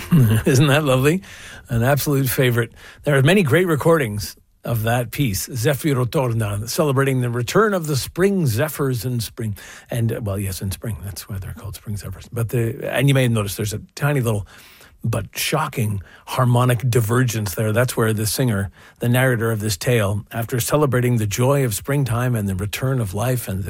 Isn't that lovely? An absolute favorite. There are many great recordings of that piece, Zeffiro Torna, celebrating the return of the spring zephyrs in spring. And, well, yes, in spring. That's why they're called spring zephyrs. And you may have noticed there's a tiny little but shocking harmonic divergence there. That's where the singer, the narrator of this tale, after celebrating the joy of springtime and the return of life and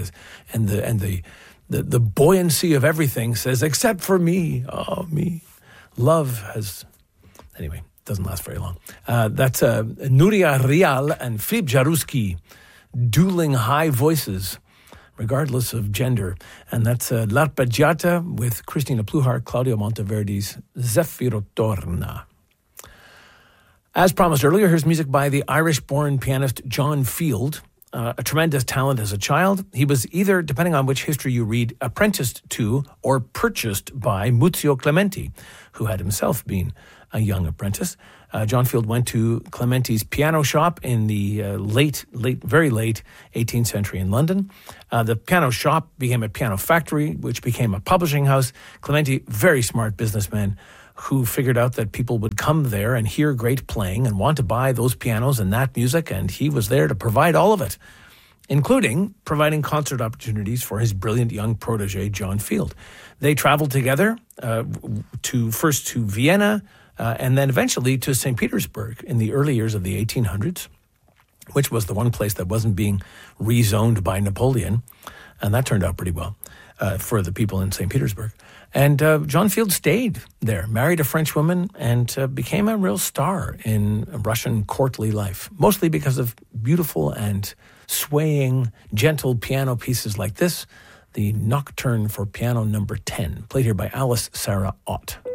the buoyancy of everything, says, except for me, oh, me. Love has... Anyway, doesn't last very long. That's Nuria Rial and Philippe Jarouski, dueling high voices, regardless of gender. And that's L'Arpeggiata with Christina Pluhar, Claudio Monteverdi's Zeffiro Torna. As promised earlier, here's music by the Irish-born pianist John Field, a tremendous talent as a child. He was either, depending on which history you read, apprenticed to or purchased by Muzio Clementi, who had himself been a young apprentice. John Field went to Clementi's piano shop in the very late 18th century in London. The piano shop became a piano factory, which became a publishing house. Clementi, very smart businessman, who figured out that people would come there and hear great playing and want to buy those pianos and that music, and he was there to provide all of it, including providing concert opportunities for his brilliant young protege, John Field. They traveled together first to Vienna, and then eventually to St. Petersburg in the early years of the 1800s, which was the one place that wasn't being rezoned by Napoleon. And that turned out pretty well for the people in St. Petersburg. And John Field stayed there, married a French woman, and became a real star in Russian courtly life, mostly because of beautiful and swaying, gentle piano pieces like this, the Nocturne for Piano No. 10, played here by Alice Sarah Ott.